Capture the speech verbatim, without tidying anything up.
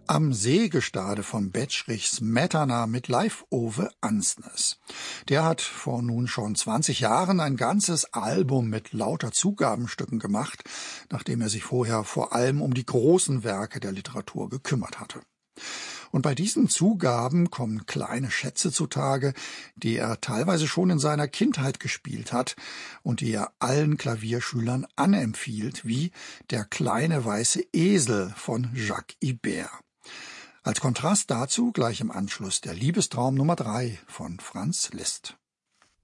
Am Seegestade von Betschrich Smetana mit Live-Ove Ansnes. Der hat vor nun schon zwanzig Jahren ein ganzes Album mit lauter Zugabenstücken gemacht, nachdem er sich vorher vor allem um die großen Werke der Literatur gekümmert hatte. Und bei diesen Zugaben kommen kleine Schätze zutage, die er teilweise schon in seiner Kindheit gespielt hat und die er allen Klavierschülern anempfiehlt, wie Der kleine weiße Esel von Jacques Ibert. Als Kontrast dazu gleich im Anschluss der Liebestraum Nummer drei von Franz Liszt.